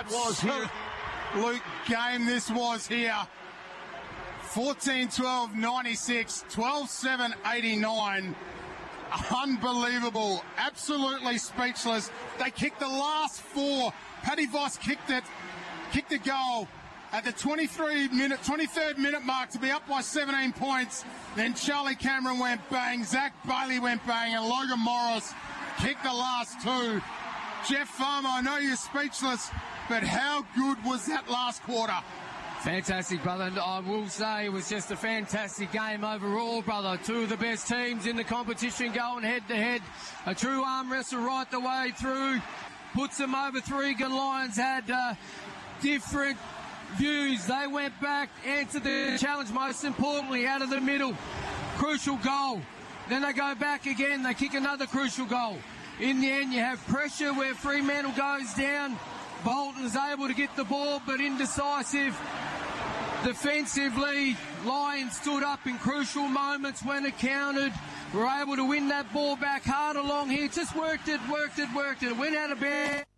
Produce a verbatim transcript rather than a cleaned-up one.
was here. Luke game this was here. fourteen twelve ninety-six, twelve seven eighty-nine. Unbelievable. Absolutely speechless. They kicked the last four. Paddy Voss kicked it, kicked the goal at the twenty-three minute, twenty-third minute mark to be up by seventeen points. Then Charlie Cameron went bang, Zach Bailey went bang, and Logan Morris kicked the last two. Jeff Farmer, I know you're speechless, but how good was that last quarter? Fantastic, brother. And I will say it was just a fantastic game overall, brother. Two of the best teams in the competition going head-to-head. A true arm wrestle right the way through. Puts them over. Three Gun Lions had uh, different views. They went back, answered the challenge, most importantly, out of the middle. Crucial goal. Then they go back again. They kick another crucial goal. In the end, you have pressure where Fremantle goes down. Bolton is able to get the ball, but indecisive. Defensively, Lions stood up in crucial moments when it counted. Were able to win that ball back hard along here. Just worked it, worked it, worked it. It went out of bounds.